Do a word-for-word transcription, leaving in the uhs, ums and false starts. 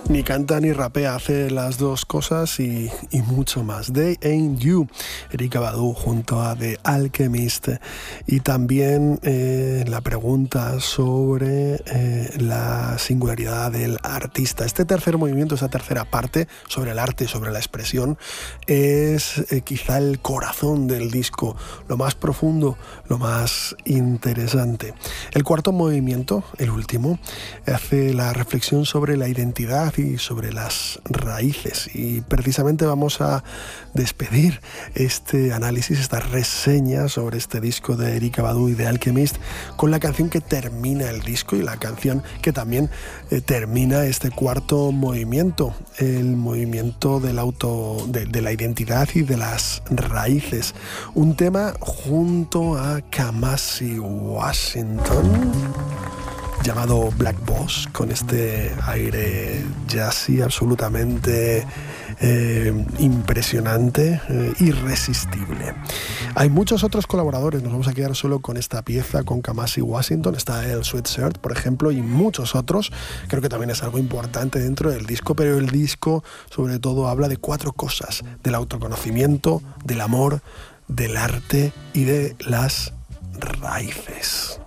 Ni canta ni rapea, hace las dos cosas y, y mucho más. They Ain't You, Erykah Badu junto a The Alchemist. Y también eh, la pregunta sobre eh, la singularidad del artista. Este tercer movimiento, esa tercera parte sobre el arte, sobre la expresión, es eh, quizá el corazón del disco, lo más profundo, lo más interesante. El cuarto movimiento, el último, hace la reflexión sobre la identidad y sobre las raíces, y precisamente vamos a despedir este análisis, esta reseña sobre este disco de Erykah Badu y The Alchemist con la canción que termina el disco y la canción que también eh, termina este cuarto movimiento, el movimiento del auto, de, de la identidad y de las raíces, un tema junto a Kamasi Washington llamado Black Boss, con este aire jazzy absolutamente eh, impresionante, eh, irresistible. Hay muchos otros colaboradores, nos vamos a quedar solo con esta pieza, con Kamasi Washington, está el Sweatshirt, por ejemplo, y muchos otros. Creo que también es algo importante dentro del disco, pero el disco sobre todo habla de cuatro cosas: del autoconocimiento, del amor, del arte y de las raíces.